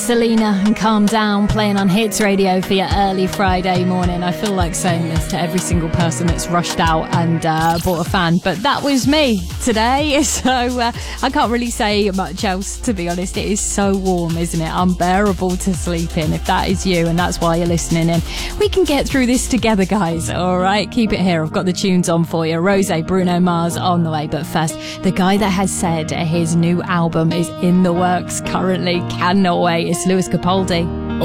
Selena and Calm Down playing on Hits Radio for your early Friday morning. I feel like saying this to every single person that's rushed out and bought a fan, but that was me today, so I can't really say much else, to be honest. It is so warm, isn't it? Unbearable to sleep in. If that is you and that's why you're listening in, we can get through this together, guys. All right, keep it here. I've got the tunes on for you. Rosé, Bruno Mars on the way, but first, the guy that has said his new album is in the works currently, cannot wait. It's Lewis Capaldi.